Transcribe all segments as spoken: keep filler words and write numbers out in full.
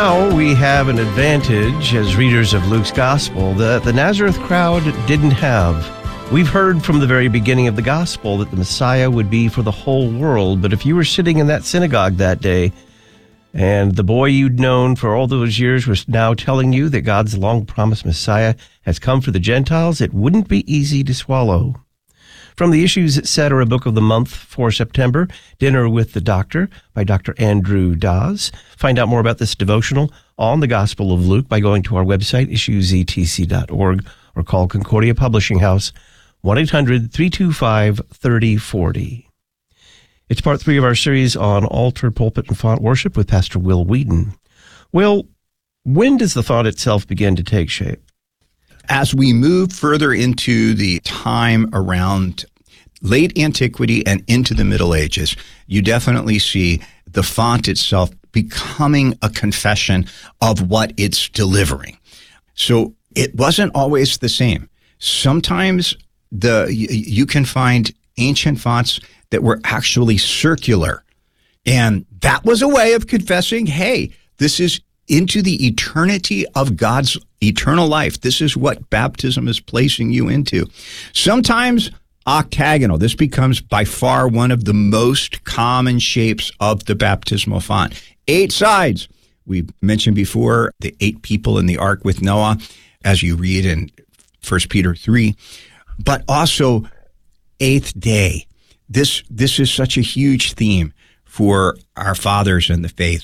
Now we have an advantage as readers of Luke's Gospel that the Nazareth crowd didn't have. We've heard from the very beginning of the Gospel that the Messiah would be for the whole world, but if you were sitting in that synagogue that day and the boy you'd known for all those years was now telling you that God's long-promised Messiah has come for the Gentiles, it wouldn't be easy to swallow. From the Issues Etc. Book of the Month for September, Dinner with the Doctor by Doctor Andrew Dawes. Find out more about this devotional on the Gospel of Luke by going to our website, issues e t c dot org, or call Concordia Publishing House, one eight hundred, three two five, three oh four oh. It's part three of our series on altar, pulpit, and font worship with Pastor Will Wheaton. Will, when does the thought itself begin to take shape? As we move further into the time around late antiquity and into the Middle Ages, you definitely see the font itself becoming a confession of what it's delivering. So it wasn't always the same. Sometimes the you can find ancient fonts that were actually circular. And that was a way of confessing, hey, this is into the eternity of God's eternal life. This is what baptism is placing you into. Sometimes octagonal. This becomes by far one of the most common shapes of the baptismal font. Eight sides. We mentioned before the eight people in the ark with Noah, as you read in First Peter three, but also eighth day. This, this is such a huge theme for our fathers in the faith.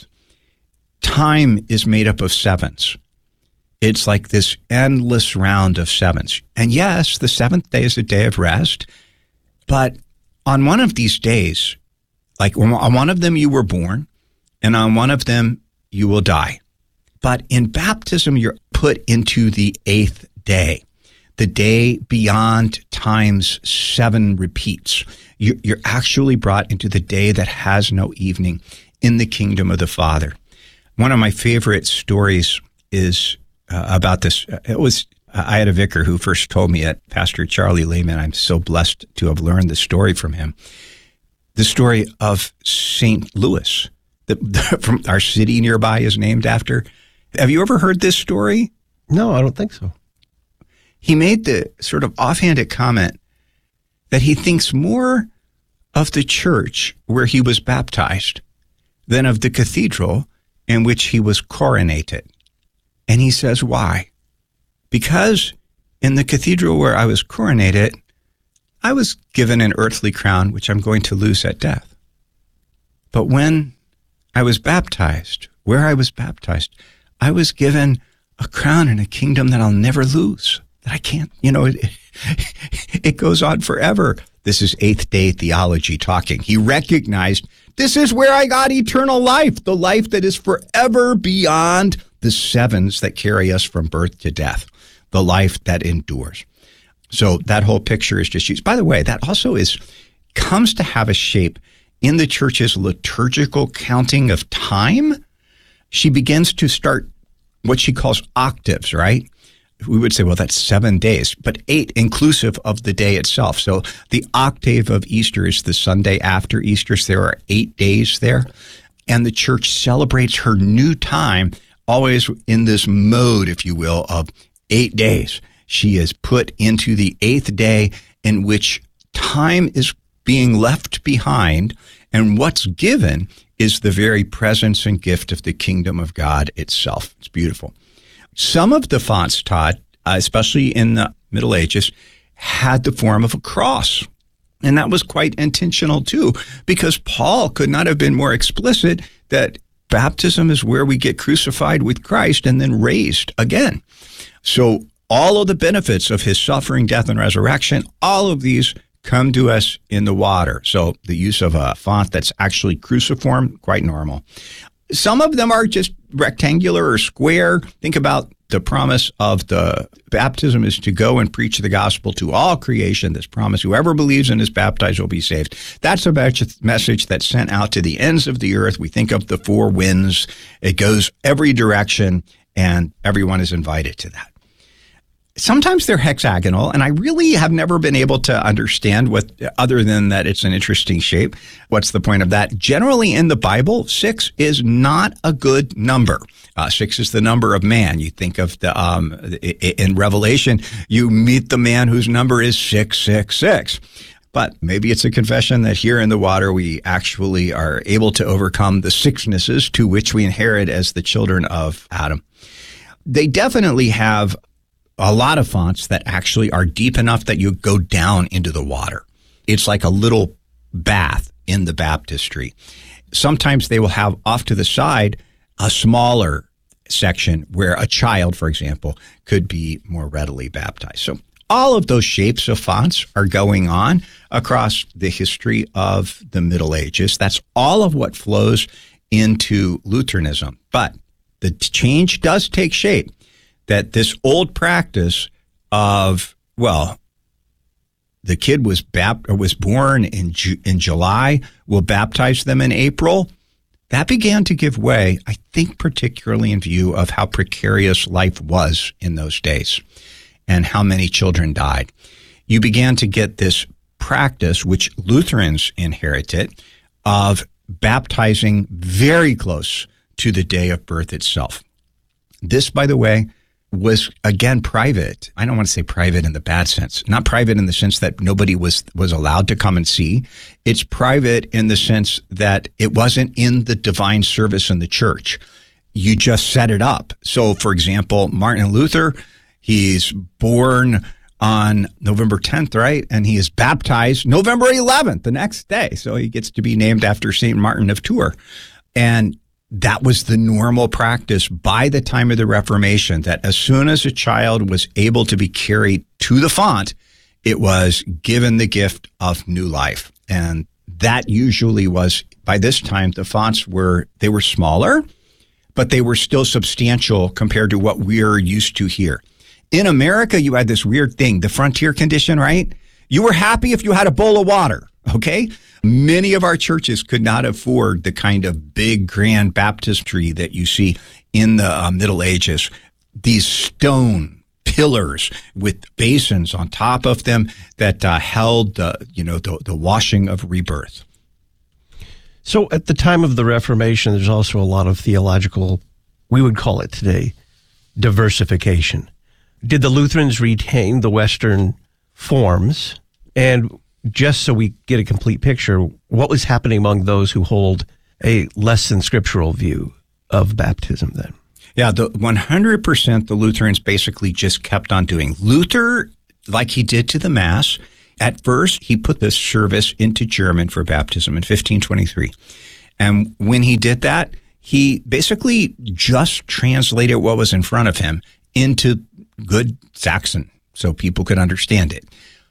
Time is made up of sevens. It's like this endless round of sevens. And yes, the seventh day is a day of rest, but on one of these days, like on one of them you were born, and on one of them you will die. But in baptism, you're put into the eighth day, the day beyond time's seven repeats. You're actually brought into the day that has no evening in the kingdom of the Father. One of my favorite stories is uh, about this. It was, I had a vicar who first told me it, Pastor Charlie Lehman. I'm so blessed to have learned the story from him. The story of Saint Louis, the, the, from our city nearby is named after. Have you ever heard this story? No, I don't think so. He made the sort of offhanded comment that he thinks more of the church where he was baptized than of the cathedral in which he was coronated. And he says, why? Because in the cathedral where I was coronated, I was given an earthly crown, which I'm going to lose at death. But when I was baptized, where I was baptized, I was given a crown and a kingdom that I'll never lose, that I can't, you know, it, it goes on forever. This is eighth day theology talking. He recognized this is where I got eternal life, the life that is forever beyond the sevens that carry us from birth to death, the life that endures. So that whole picture is just used. By the way, that also is comes to have a shape in the church's liturgical counting of time. She begins to start what she calls octaves, right? We would say, well, that's seven days, but eight inclusive of the day itself. So the octave of Easter is the Sunday after Easter. So there are eight days there. And the church celebrates her new time always in this mode, if you will, of eight days. She is put into the eighth day in which time is being left behind, and what's given is the very presence and gift of the kingdom of God itself. It's beautiful. Some of the fonts, Todd, uh, especially in the Middle Ages, had the form of a cross. And that was quite intentional, too, because Paul could not have been more explicit that baptism is where we get crucified with Christ and then raised again. So all of the benefits of his suffering, death, and resurrection, all of these come to us in the water. So the use of a font that's actually cruciform, quite normal. Some of them are just rectangular or square. Think about the promise of the baptism is to go and preach the gospel to all creation. This promise, whoever believes and is baptized will be saved. That's a message that's sent out to the ends of the earth. We think of the four winds. It goes every direction, and everyone is invited to that. Sometimes they're hexagonal, and I really have never been able to understand what, other than that it's an interesting shape. What's the point of that? Generally in the Bible, six is not a good number. Uh, six is the number of man. You think of the, um, in Revelation, you meet the man whose number is six six six. But maybe it's a confession that here in the water, we actually are able to overcome the sicknesses to which we inherit as the children of Adam. They definitely have a lot of fonts that actually are deep enough that you go down into the water. It's like a little bath in the baptistry. Sometimes they will have off to the side a smaller section where a child, for example, could be more readily baptized. So all of those shapes of fonts are going on across the history of the Middle Ages. That's all of what flows into Lutheranism. But the change does take shape. That this old practice of, well, the kid was bap- or was born in Ju- in July, we'll baptize them in April, that began to give way, I think particularly in view of how precarious life was in those days and how many children died. You began to get this practice, which Lutherans inherited, of baptizing very close to the day of birth itself. This, by the way, was, again, private. I don't want to say private in the bad sense. Not private in the sense that nobody was, was allowed to come and see. It's private in the sense that it wasn't in the divine service in the church. You just set it up. So, for example, Martin Luther, he's born on November tenth, right? And he is baptized November eleventh, the next day. So he gets to be named after Saint Martin of Tours. And that was the normal practice by the time of the Reformation, that as soon as a child was able to be carried to the font, it was given the gift of new life. And that usually was, by this time, the fonts were, they were smaller, but they were still substantial compared to what we're used to here. In America, you had this weird thing, the frontier condition, right? You were happy if you had a bowl of water, okay? Many of our churches could not afford the kind of big, grand baptistry that you see in the uh, Middle Ages. These stone pillars with basins on top of them that uh, held the, you know, the, the washing of rebirth. So at the time of the Reformation, there's also a lot of theological, we would call it today, diversification. Did the Lutherans retain the Western forms? And just so we get a complete picture, what was happening among those who hold a less than scriptural view of baptism then? Yeah, the one hundred percent the Lutherans basically just kept on doing. Luther, like he did to the Mass, at first he put this service into German for baptism in fifteen twenty-three. And when he did that, he basically just translated what was in front of him into good Saxon so people could understand it.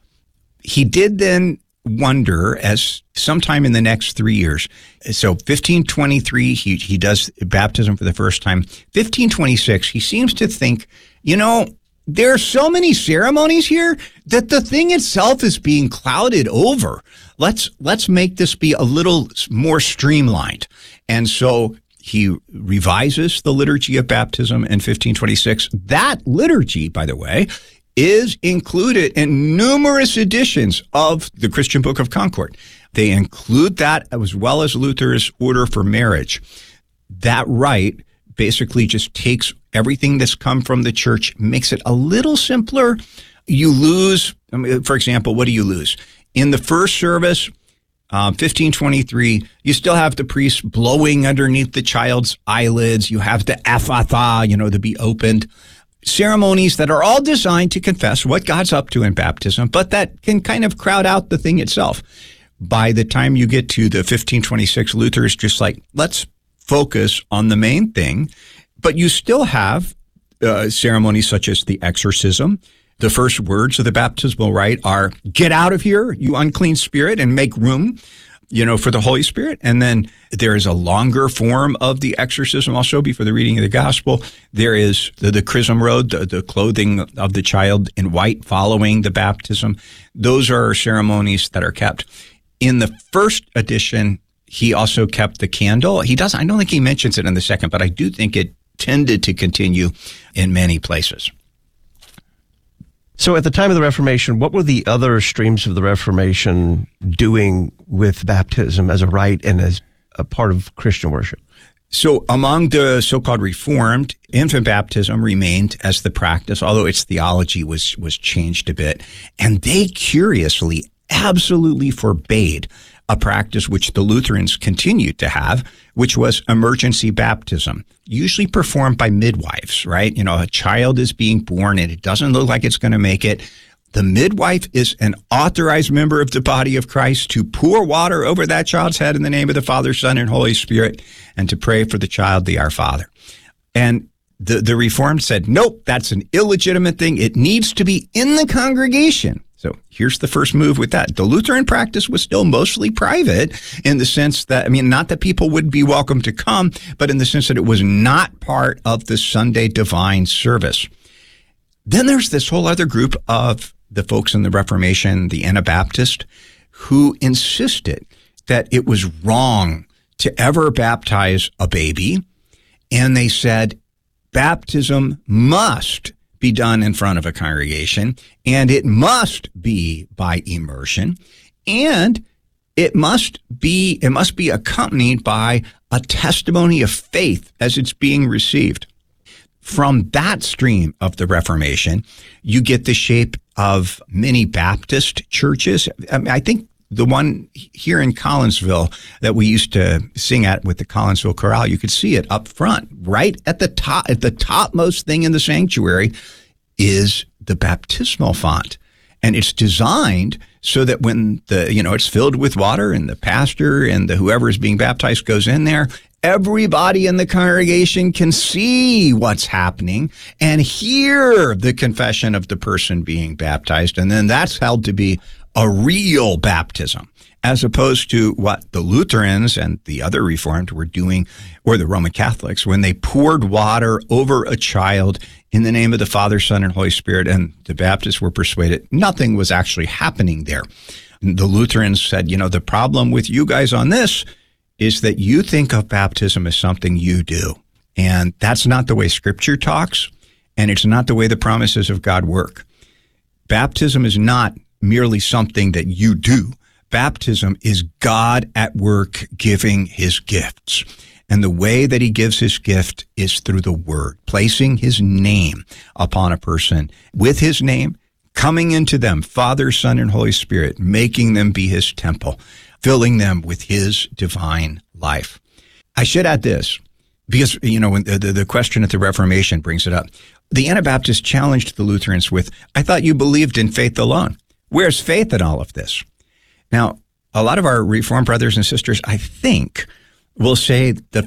He did then wonder, as sometime in the next three years, so fifteen twenty-three, he, he does baptism for the first time. fifteen twenty-six, he seems to think, you know, there are so many ceremonies here that the thing itself is being clouded over. Let's, let's make this be a little more streamlined. And so he revises the liturgy of baptism in fifteen twenty-six. That liturgy, by the way, is included in numerous editions of the Christian Book of Concord. They include that as well as Luther's Order for Marriage. That rite basically just takes everything that's come from the church, makes it a little simpler. You lose, I mean, for example, what do you lose? In the first service, um, fifteen twenty-three, you still have the priest blowing underneath the child's eyelids. You have the ephatha, you know, to be opened. Ceremonies that are all designed to confess what God's up to in baptism, but that can kind of crowd out the thing itself. By the time you get to the fifteen twenty-six, Luther is just like, let's focus on the main thing. But you still have uh, ceremonies such as the exorcism. The first words of the baptismal rite are, get out of here, you unclean spirit, and make room, you know, for the Holy Spirit. And then there is a longer form of the exorcism also before the reading of the gospel. There is the, the chrism robe, the, the clothing of the child in white following the baptism. Those are ceremonies that are kept. In the first edition, he also kept the candle. He doesn't, I don't think he mentions it in the second, but I do think it tended to continue in many places. So at the time of the Reformation, what were the other streams of the Reformation doing with baptism as a rite and as a part of Christian worship? So among the so-called Reformed, infant baptism remained as the practice, although its theology was was changed a bit. And they curiously absolutely forbade a practice which the Lutherans continued to have, which was emergency baptism, usually performed by midwives, right? You know, a child is being born and it doesn't look like it's going to make it. The midwife is an authorized member of the body of Christ to pour water over that child's head in the name of the Father, Son, and Holy Spirit, and to pray for the child, the Our Father. And the, the Reformed said, nope, that's an illegitimate thing. It needs to be in the congregation. So here's the first move with that. The Lutheran practice was still mostly private in the sense that, I mean, not that people would be welcome to come, but in the sense that it was not part of the Sunday divine service. Then there's this whole other group of the folks in the Reformation, the Anabaptist, who insisted that it was wrong to ever baptize a baby. And they said baptism must be done in front of a congregation, and it must be by immersion, and it must be it must be accompanied by a testimony of faith as it's being received. From that stream of the Reformation, you get the shape of many Baptist churches. I mean, I think the one here in Collinsville that we used to sing at with the Collinsville Chorale, you could see it up front, right at the top, at the topmost thing in the sanctuary is the baptismal font. And it's designed so that when the, you know, it's filled with water and the pastor and the whoever is being baptized goes in there, everybody in the congregation can see what's happening and hear the confession of the person being baptized. And then that's held to be a real baptism, as opposed to what the Lutherans and the other Reformed were doing, or the Roman Catholics, when they poured water over a child in the name of the Father, Son, and Holy Spirit, and the Baptists were persuaded nothing was actually happening there. The Lutherans said, you know, the problem with you guys on this is that you think of baptism as something you do. And that's not the way Scripture talks, and it's not the way the promises of God work. Baptism is not merely something that you do. Baptism is God at work giving his gifts. And the way that he gives his gift is through the word, placing his name upon a person with his name, coming into them, Father, Son, and Holy Spirit, making them be his temple, filling them with his divine life. I should add this, because, you know, when the, the, the question at the Reformation brings it up. The Anabaptists challenged the Lutherans with, I thought you believed in faith alone. Where's faith in all of this? Now, a lot of our Reformed brothers and sisters, I think, will say that